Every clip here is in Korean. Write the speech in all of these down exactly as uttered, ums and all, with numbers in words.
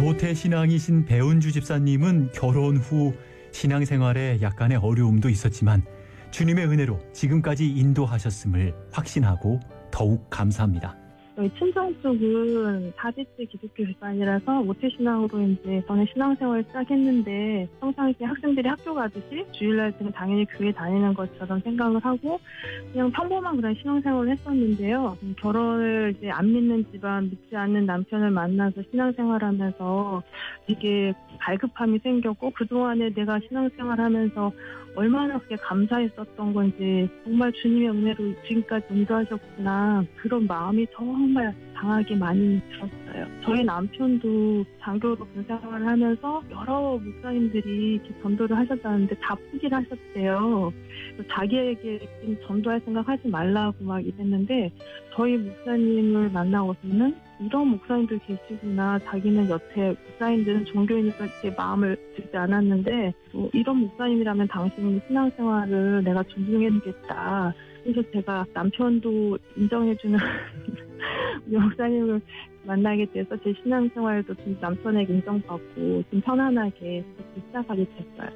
모태신앙이신 배은주 집사님은 결혼 후 신앙생활에 약간의 어려움도 있었지만 주님의 은혜로 지금까지 인도하셨음을 확신하고 더욱 감사합니다. 저희 친정 쪽은 다비치 기독교 집안이라서 모태신앙으로 이제 저는 신앙생활을 시작했는데 항상 이렇게 학생들이 학교 가듯이 주일날 때는 당연히 교회 다니는 것처럼 생각을 하고 그냥 평범한 그런 신앙생활을 했었는데요. 결혼을 이제 안 믿는 집안, 믿지 않는 남편을 만나서 신앙생활하면서 되게 갈급함이 생겼고 그동안에 내가 신앙생활하면서 얼마나 그게 감사했었던 건지 정말 주님의 은혜로 지금까지 인도하셨구나 그런 마음이 정말 강하게 많이 들었어요. 저희 남편도 장교로 군생활을 하면서 여러 목사님들이 이렇게 전도를 하셨다는데 다 포기를 하셨대요. 자기에게 전도할 생각 하지 말라고 막 이랬는데 저희 목사님을 만나고서는 이런 목사님들 계시구나. 자기는 여태 목사님들은 종교인이니까 이렇게 마음을 들지 않았는데 뭐 이런 목사님이라면 당신의 신앙생활을 내가 존중해주겠다. 그래서 제가 남편도 인정해주는 목사님을 만나게 돼서 제 신앙생활도 좀 남편에게 인정받고 좀 편안하게 시작하게 됐어요.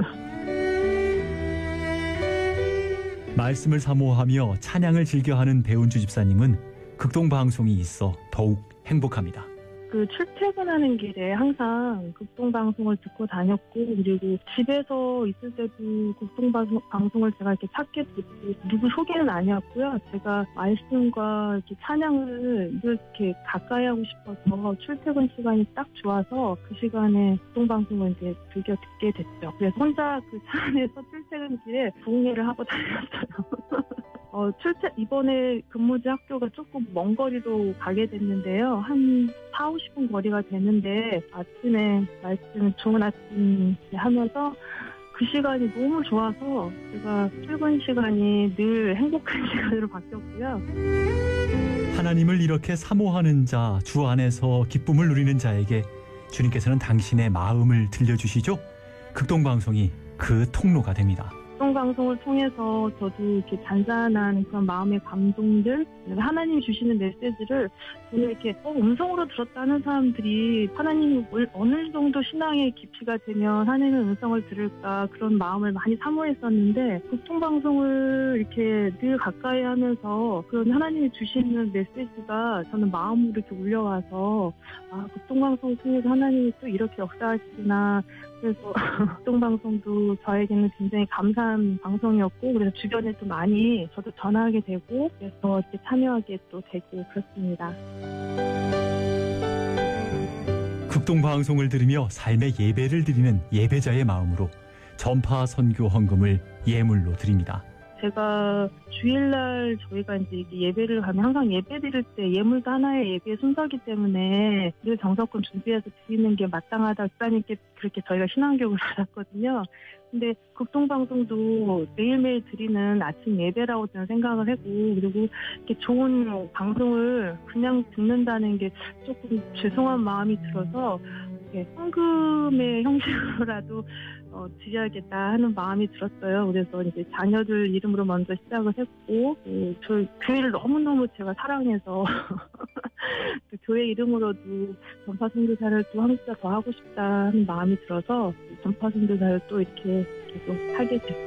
말씀을 사모하며 찬양을 즐겨하는 배은주 집사님은 극동방송이 있어 더욱 행복합니다. 그 출퇴근하는 길에 항상 극동방송을 듣고 다녔고 그리고 집에서 있을 때도 극동방송을 제가 이렇게 찾게 됐고 누구 소개는 아니었고요. 제가 말씀과 이렇게 찬양을 이렇게 가까이 하고 싶어서 출퇴근 시간이 딱 좋아서 그 시간에 극동방송을 이제 즐겨 듣게 됐죠. 그래서 혼자 그 차 안에서 출퇴근길에 부흥회를 하고 다녔어요. 어, 출퇴, 이번에 근무지 학교가 조금 먼 거리로 가게 됐는데요. 한 사오십 분 거리가 되는데 아침에 말씀, 좋은 아침 하면서 그 시간이 너무 좋아서 제가 출근 시간이 늘 행복한 시간으로 바뀌었고요. 하나님을 이렇게 사모하는 자, 주 안에서 기쁨을 누리는 자에게 주님께서는 당신의 마음을 들려주시죠. 극동방송이 그 통로가 됩니다. 극동방송을 통해서 저도 이렇게 잔잔한 그런 마음의 감동들, 하나님이 주시는 메시지를 오늘 이렇게 어, 음성으로 들었다는 사람들이 하나님이 어느 정도 신앙의 깊이가 되면 하나님의 음성을 들을까 그런 마음을 많이 사모했었는데 극동방송을 이렇게 늘 가까이 하면서 그런 하나님이 주시는 메시지가 저는 마음으로 이렇게 울려와서 아, 극동방송을 통해서 하나님이 또 이렇게 역사하시구나. 그래서 극동방송도 저에게는 굉장히 감사한 방송이었고 그래서 주변에 또 많이 저도 전하게 되고 그래서 이렇게 참여하게 또 되고 그렇습니다. 극동방송을 들으며 삶의 예배를 드리는 예배자의 마음으로 전파 선교 헌금을 예물로 드립니다. 제가 주일날 저희가 이제 예배를 가면 항상 예배 드릴 때 예물도 하나의 예배의 순서기 때문에 늘 정성껏 준비해서 드리는 게 마땅하다 집사님께 그렇게 저희가 신앙교육을 받았거든요. 근데 극동방송도 매일매일 드리는 아침 예배라고 저는 생각을 하고 그리고 이렇게 좋은 방송을 그냥 듣는다는 게 조금 죄송한 마음이 들어서 헌금의 형식으로라도 어, 드려야겠다 하는 마음이 들었어요. 그래서 이제 자녀들 이름으로 먼저 시작을 했고, 어, 저 교회를 너무너무 제가 사랑해서 교회 이름으로도 전파 선교사를 또 한 숫자 더 하고 싶다 하는 마음이 들어서 전파 선교사를 또 이렇게 계속 하게 됐어요.